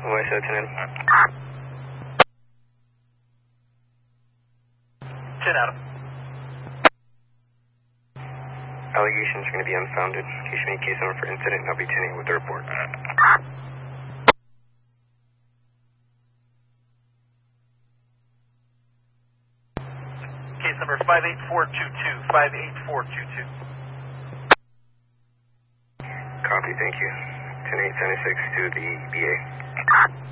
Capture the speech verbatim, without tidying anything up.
West Lieutenant. ten Adam. Allegations are going to be unfounded. Case me case number for incident, and I'll be ten eight with the report. Case number five eight four two two, five eight four two two. Copy, thank you. ten eight seventy-six to the B A.